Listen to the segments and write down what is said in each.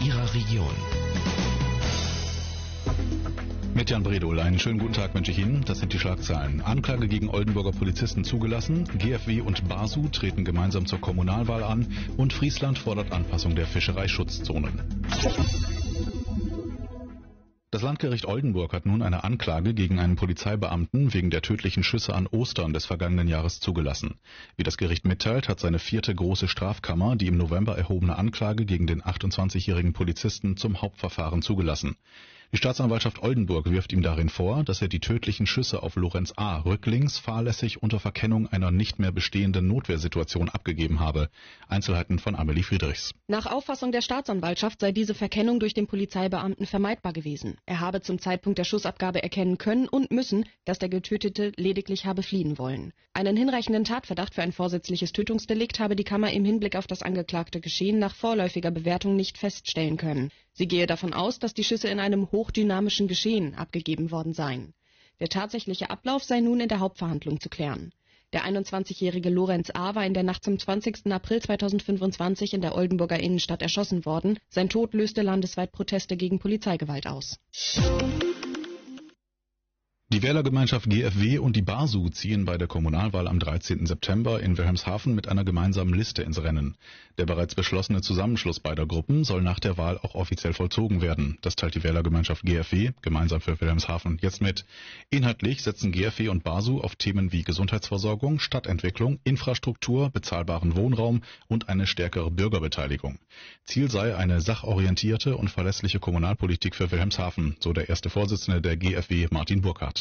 Ihrer Region. Mit Jan Bredol, einen schönen guten Tag wünsche ich Ihnen. Das sind die Schlagzeilen. Anklage gegen Oldenburger Polizisten zugelassen, GfW und BASU treten gemeinsam zur Kommunalwahl an und Friesland fordert Anpassung der Fischereischutzzonen. Das Landgericht Oldenburg hat nun eine Anklage gegen einen Polizeibeamten wegen der tödlichen Schüsse an Ostern des vergangenen Jahres zugelassen. Wie das Gericht mitteilt, hat seine 4. große Strafkammer die im November erhobene Anklage gegen den 28-jährigen Polizisten zum Hauptverfahren zugelassen. Die Staatsanwaltschaft Oldenburg wirft ihm darin vor, dass er die tödlichen Schüsse auf Lorenz A. rücklings fahrlässig unter Verkennung einer nicht mehr bestehenden Notwehrsituation abgegeben habe. Einzelheiten von Amelie Friedrichs. Nach Auffassung der Staatsanwaltschaft sei diese Verkennung durch den Polizeibeamten vermeidbar gewesen. Er habe zum Zeitpunkt der Schussabgabe erkennen können und müssen, dass der Getötete lediglich habe fliehen wollen. Einen hinreichenden Tatverdacht für ein vorsätzliches Tötungsdelikt habe die Kammer im Hinblick auf das angeklagte Geschehen nach vorläufiger Bewertung nicht feststellen können. Sie gehe davon aus, dass die Schüsse in einem hochdynamischen Geschehen abgegeben worden seien. Der tatsächliche Ablauf sei nun in der Hauptverhandlung zu klären. Der 21-jährige Lorenz A. war in der Nacht zum 20. April 2025 in der Oldenburger Innenstadt erschossen worden. Sein Tod löste landesweit Proteste gegen Polizeigewalt aus. Die Wählergemeinschaft GfW und die BASU ziehen bei der Kommunalwahl am 13. September in Wilhelmshaven mit einer gemeinsamen Liste ins Rennen. Der bereits beschlossene Zusammenschluss beider Gruppen soll nach der Wahl auch offiziell vollzogen werden. Das teilt die Wählergemeinschaft GfW, gemeinsam für Wilhelmshaven, jetzt mit. Inhaltlich setzen GfW und BASU auf Themen wie Gesundheitsversorgung, Stadtentwicklung, Infrastruktur, bezahlbaren Wohnraum und eine stärkere Bürgerbeteiligung. Ziel sei eine sachorientierte und verlässliche Kommunalpolitik für Wilhelmshaven, so der erste Vorsitzende der GfW, Martin Burkhardt.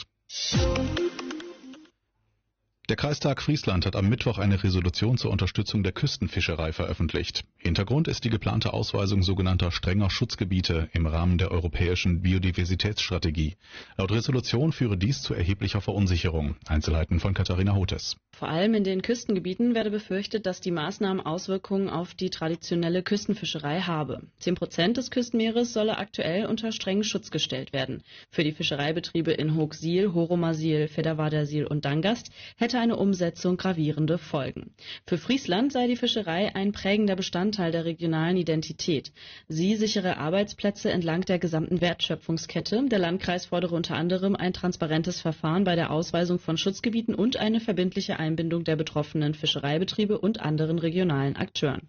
Der Kreistag Friesland hat am Mittwoch eine Resolution zur Unterstützung der Küstenfischerei veröffentlicht. Hintergrund ist die geplante Ausweisung sogenannter strenger Schutzgebiete im Rahmen der europäischen Biodiversitätsstrategie. Laut Resolution führe dies zu erheblicher Verunsicherung. Einzelheiten von Katharina Hotes. Vor allem in den Küstengebieten werde befürchtet, dass die Maßnahmen Auswirkungen auf die traditionelle Küstenfischerei habe. 10% des Küstenmeeres solle aktuell unter strengen Schutz gestellt werden. Für die Fischereibetriebe in Hoogsiel, Horomasil, Fedderwadersiel und Dangast hätte eine Umsetzung gravierende Folgen. Für Friesland sei die Fischerei ein prägender Bestandteil der regionalen Identität. Sie sichere Arbeitsplätze entlang der gesamten Wertschöpfungskette. Der Landkreis fordere unter anderem ein transparentes Verfahren bei der Ausweisung von Schutzgebieten und eine verbindliche Einbindung der betroffenen Fischereibetriebe und anderen regionalen Akteuren.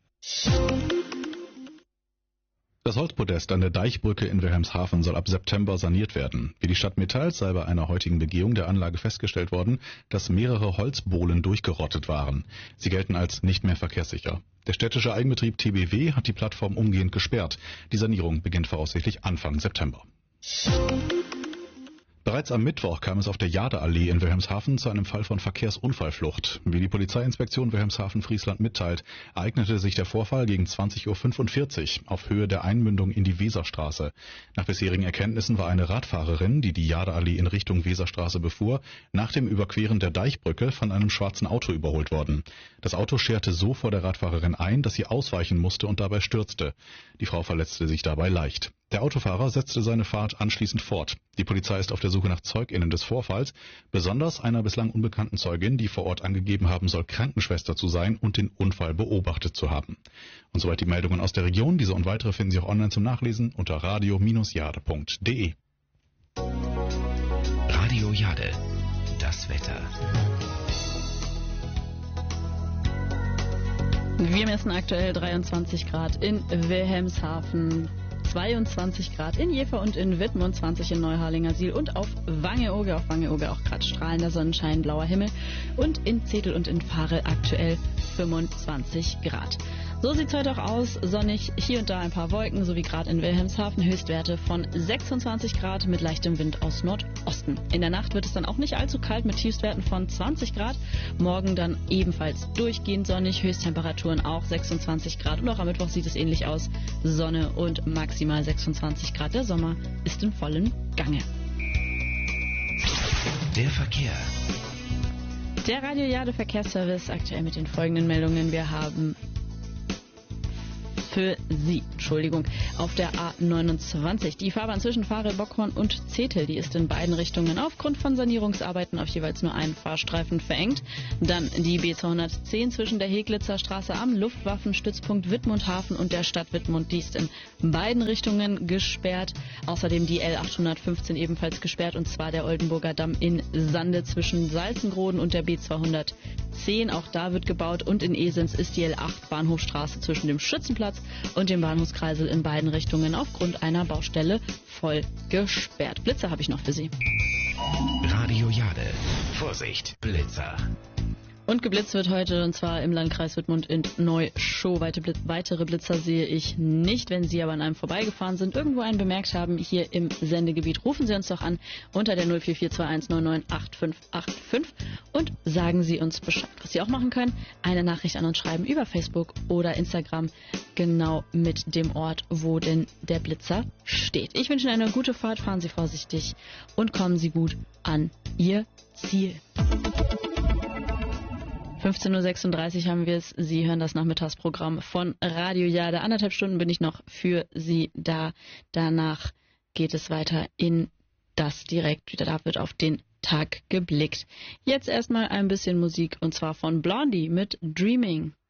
Das Holzpodest an der Deichbrücke in Wilhelmshaven soll ab September saniert werden. Wie die Stadt mitteilt, sei bei einer heutigen Begehung der Anlage festgestellt worden, dass mehrere Holzbohlen durchgerottet waren. Sie gelten als nicht mehr verkehrssicher. Der städtische Eigenbetrieb TBW hat die Plattform umgehend gesperrt. Die Sanierung beginnt voraussichtlich Anfang September. Bereits am Mittwoch kam es auf der Jadeallee in Wilhelmshaven zu einem Fall von Verkehrsunfallflucht. Wie die Polizeiinspektion Wilhelmshaven-Friesland mitteilt, ereignete sich der Vorfall gegen 20:45 Uhr auf Höhe der Einmündung in die Weserstraße. Nach bisherigen Erkenntnissen war eine Radfahrerin, die die Jadeallee in Richtung Weserstraße befuhr, nach dem Überqueren der Deichbrücke von einem schwarzen Auto überholt worden. Das Auto scherte so vor der Radfahrerin ein, dass sie ausweichen musste und dabei stürzte. Die Frau verletzte sich dabei leicht. Der Autofahrer setzte seine Fahrt anschließend fort. Die Polizei ist auf der Suche nach ZeugInnen des Vorfalls, besonders einer bislang unbekannten Zeugin, die vor Ort angegeben haben soll, Krankenschwester zu sein und den Unfall beobachtet zu haben. Und soweit die Meldungen aus der Region. Diese und weitere finden Sie auch online zum Nachlesen unter radio-jade.de. Radio Jade, das Wetter. Wir messen aktuell 23 Grad in Wilhelmshaven, 22 Grad in Jever und in Wittmund, 20 in Neuharlingersiel und auf Wangeoge auch gerade strahlender Sonnenschein, blauer Himmel und in Zetel und in Fahre aktuell 25 Grad. So sieht es heute auch aus, sonnig, hier und da ein paar Wolken, sowie gerade in Wilhelmshaven Höchstwerte von 26 Grad mit leichtem Wind aus Nordosten. In der Nacht wird es dann auch nicht allzu kalt mit Tiefstwerten von 20 Grad. Morgen dann ebenfalls durchgehend sonnig, Höchsttemperaturen auch 26 Grad. Und auch am Mittwoch sieht es ähnlich aus, Sonne und maximal 26 Grad. Der Sommer ist in vollem Gange. Der Verkehr. Der Radio Jade Verkehrsservice aktuell mit den folgenden Meldungen. Wir haben für Sie. Entschuldigung. Auf der A29. Die Fahrbahn zwischen Farel, Bockhorn und Zetel, die ist in beiden Richtungen aufgrund von Sanierungsarbeiten auf jeweils nur einen Fahrstreifen verengt. Dann die B210 zwischen der Heglitzer Straße am Luftwaffenstützpunkt Wittmundhafen und der Stadt Wittmund, die ist in beiden Richtungen gesperrt. Außerdem die L815 ebenfalls gesperrt, und zwar der Oldenburger Damm in Sande zwischen Salzengroden und der B210. Auch da wird gebaut, und in Esens ist die L8 Bahnhofstraße zwischen dem Schützenplatz und dem Bahnhofskreisel in beiden Richtungen aufgrund einer Baustelle voll gesperrt. Blitzer habe ich noch für Sie. Radio Jade. Vorsicht, Blitzer. Und geblitzt wird heute, und zwar im Landkreis Wittmund in Neu-Schow. Weitere Blitzer sehe ich nicht. Wenn Sie aber an einem vorbeigefahren sind, irgendwo einen bemerkt haben hier im Sendegebiet, rufen Sie uns doch an unter der 04421998585 und sagen Sie uns Bescheid. Was Sie auch machen können, eine Nachricht an uns schreiben über Facebook oder Instagram, genau mit dem Ort, wo denn der Blitzer steht. Ich wünsche Ihnen eine gute Fahrt, fahren Sie vorsichtig und kommen Sie gut an Ihr Ziel. 15.36 Uhr haben wir es. Sie hören das Nachmittagsprogramm von Radio Jade. 1,5 Stunden bin ich noch für Sie da. Danach geht es weiter in das direkt wieder. Da wird auf den Tag geblickt. Jetzt erstmal ein bisschen Musik, und zwar von Blondie mit Dreaming.